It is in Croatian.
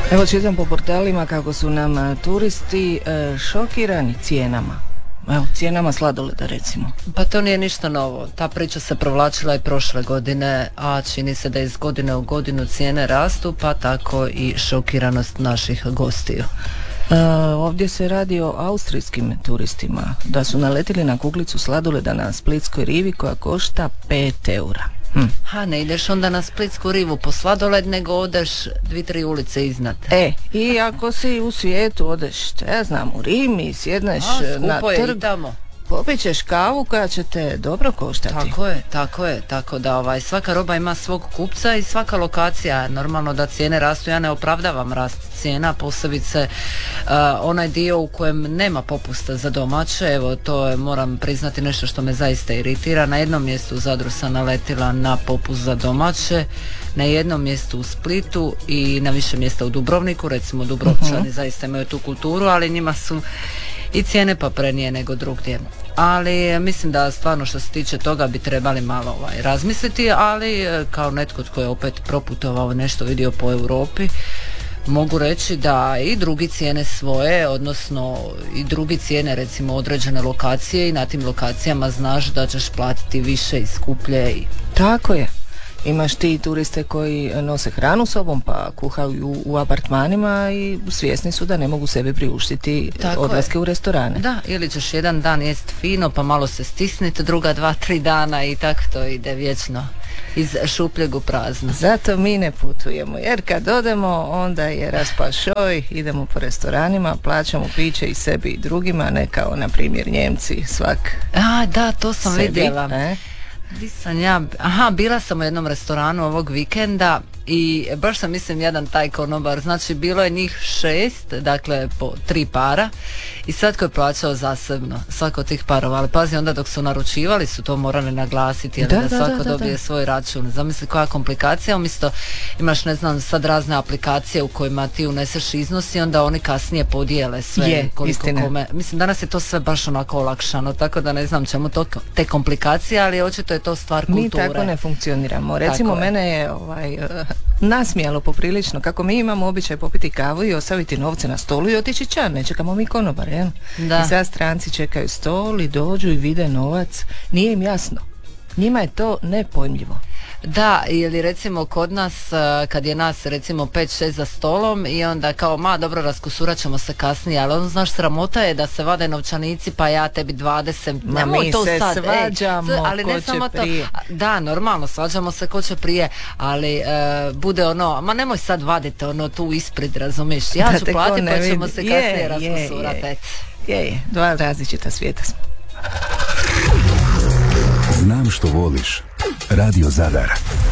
Evo čitam po portalima kako su nam turisti šokirani cijenama. Evo, cijenama sladoleda recimo. Pa to nije ništa novo. Ta priča se provlačila i prošle godine, a čini se da iz godine u godinu cijene rastu, pa tako i šokiranost naših gostiju. Ovdje se radi o austrijskim turistima, da su naletili na kuglicu sladoleda na Splitskoj rivi koja košta 5 eura. Ha, ne ideš onda na Splitsku rivu po sladoled, nego odeš 2-3 ulice iznad. I ako si u svijetu odeš, ja znam, u Rim i sjedneš na trg, popićeš kavu koja će te dobro koštati. Tako da svaka roba ima svog kupca i svaka lokacija. Normalno da cijene rastu, ja ne opravdavam rast cijena, posebice onaj dio u kojem nema popusta za domaće. Evo, to je, moram priznati, nešto što me zaista iritira. Na jednom mjestu u Zadru sam naletila na popust za domaće, na jednom mjestu u Splitu i na više mjesta u Dubrovniku. Recimo Dubrovčani zaista imaju tu kulturu, ali njima su i cijene paprenije nego drugdje. Ali mislim da stvarno što se tiče toga bi trebali malo razmisliti, ali kao netko tko je opet proputovao, nešto vidio po Europi, mogu reći da i drugi cijene svoje, odnosno i drugi cijene recimo određene lokacije i na tim lokacijama znaš da ćeš platiti više i skuplje. Tako je. Imaš ti turiste koji nose hranu sobom pa kuhaju u apartmanima i svjesni su da ne mogu sebi priuštiti odlaske u restorane. Da, ili ćeš jedan dan jest fino pa malo se stisniti, druga 2-3 dana i tako to ide vječno iz šupljeg u prazno. Zato mi ne putujemo, jer kad odemo onda je raspašoj, idemo po restoranima, plaćamo piće i sebi i drugima, ne kao na primjer Njemci svak. Da, to sam sebi, vidjela. Bila sam u jednom restoranu ovog vikenda i baš sam jedan taj konobar, znači bilo je njih 6, dakle po 3 para i svatko je plaćao zasebno, svako od tih parova, ali pazi, onda dok su naručivali su to morali naglasiti, da svako dobije svoj račun. Zamisli koja komplikacija, umjesto imaš ne znam sad razne aplikacije u kojima ti uneseš iznos i onda oni kasnije podijele sve koliko kome. Mislim danas je to sve baš onako olakšano, tako da ne znam čemu te komplikacije, ali očito je to stvar kulture. Mi tako ne funkcioniramo. Recimo mene je nasmijalo poprilično kako mi imamo običaj popiti kavu i ostaviti novce na stolu i otići ča, ne čekamo mi konobar, jel? I sad stranci čekaju stol i dođu i vide novac, nije im jasno, njima je to nepojmljivo. Da, ili recimo kod nas kad je nas recimo 5-6 za stolom i onda kao dobro raskusurat ćemo se kasnije, ali ono znaš sramota je da se vade novčanici pa ja tebi 20, mi to se sad, svađamo ali ko ne samo će prije. Da, normalno svađamo se ko će prije, ali bude nemoj sad vaditi tu ispred, razumiješ, ja ću platiti pa ćemo se kasnije raskusurati. Je, dva različita svijeta smo. Znam što voliš. Radio Zadar.